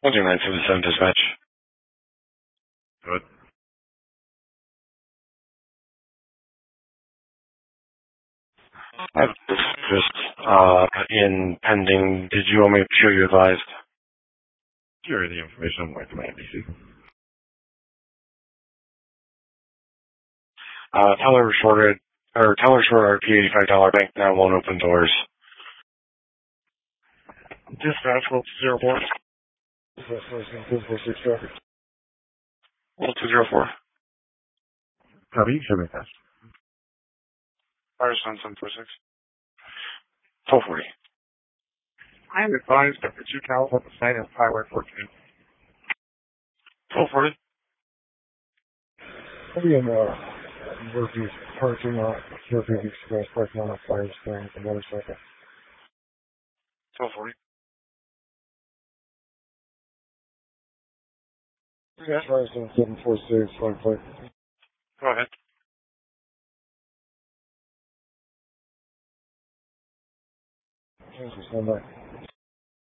977 dispatch. Good. I just in pending. Did you want me to show you advised? Share the information with my NBC. Teller shorted our P85 bank now won't open doors. Dispatch, well, 04. Well, 204. Copy, show me fast. Fire Sun 746. 1240. I am advised that the 2 cows at the site of Highway 14. 1240. Maybe in Murphy's parking lot, Murphy's Express parking lot, fire stand, a motorcycle. 1240. Yes. Fire stand 746, flag plate. Go ahead. Thank you, stand by.